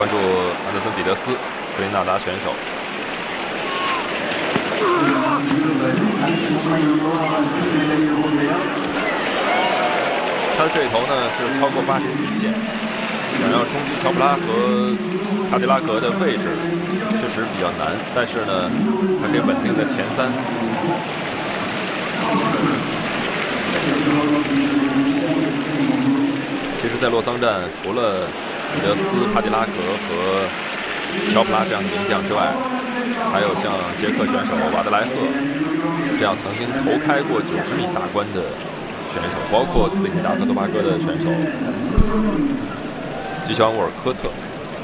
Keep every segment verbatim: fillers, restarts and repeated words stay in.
关注安德森·彼得斯，格林纳达选手。他的这一头呢是超过八十米线，想要冲击乔普拉和卡迪拉格的位置，确实比较难。但是呢，他可以稳定在前三。其实，在洛桑站，除了彼得斯、帕迪拉格和乔普拉这样的名将之外，还有像捷克选手瓦德莱赫这样曾经投开过九十米大关的选手，包括特立尼达和多巴哥的选手吉肖安·沃尔科特。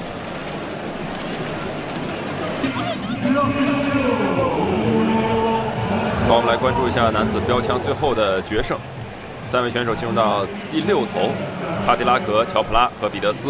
好，我们来关注一下男子标枪最后的决胜，三位选手进入到第六头，帕迪拉格、乔普拉和彼得斯。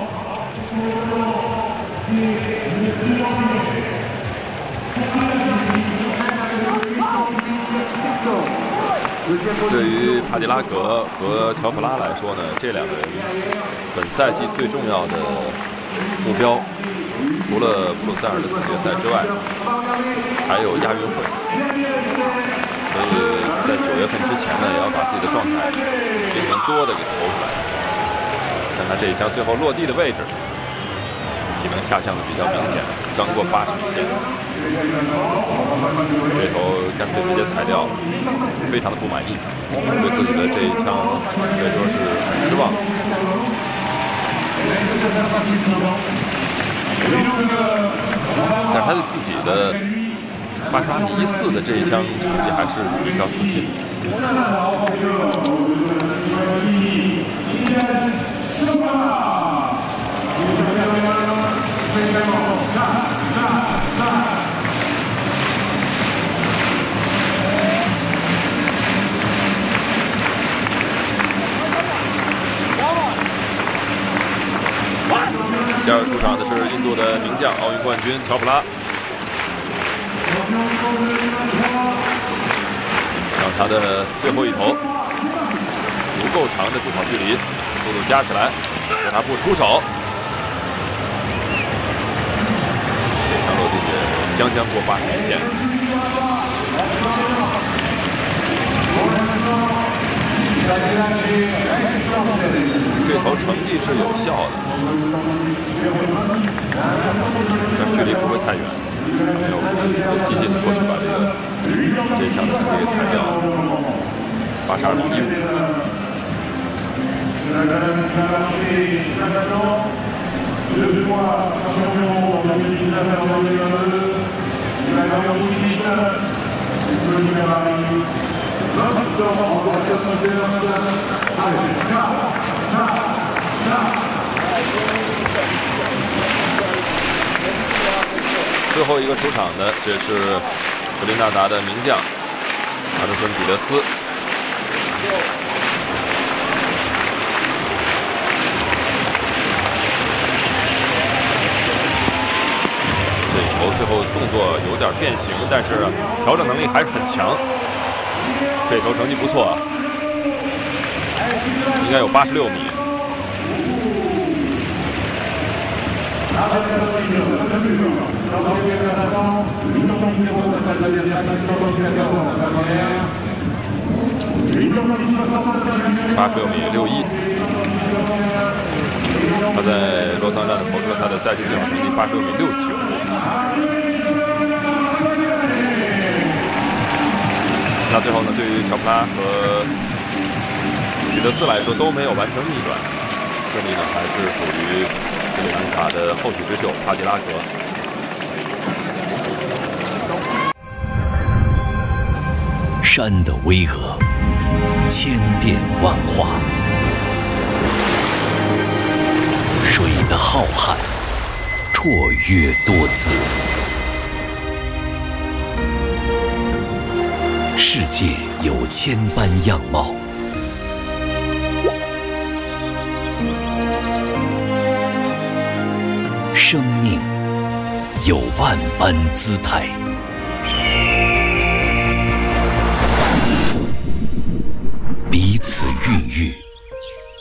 对于帕迪拉格和乔普拉来说呢，这两个人本赛季最重要的目标，除了布鲁塞尔的总决赛之外，还有亚运会。所以在九月份之前呢，也要把自己的状态尽可能多的给投出来。看他这一枪最后落地的位置，体能下降的比较明显，刚过八十米线。这头干脆直接裁掉，非常的不满意，对自己的这一枪可以说是很失望。但是他对自己的八十八米一四的这一枪成绩还是比较自信。第二个出场的是印度的名将、奥运冠军乔普拉，让他的最后一头足够长的助跑距离，速度加起来，让他不出手。这枪落地也将将过八十米线。这头成绩是有效的，但距离不会太远，没有激进的过去把这个这一枪的成绩给裁掉，八十二米一五。最后一个出场的，这是格林纳达的名将安德森·彼得斯。这一头最后动作有点变形，但是调整能力还是很强。这头成绩不错，应该有八十六米。八十六米六一，他在洛桑站的投出了他的赛季最好成绩八十六米六九。那最后呢，对于乔普拉和彼得斯来说都没有完成逆转，胜利呢还是属于斯里兰卡的后起之秀帕迪拉格。 山的巍峨，千变万化；水的浩瀚，绰约多姿。世界有千般样貌，生命有万般姿态。彼此孕育，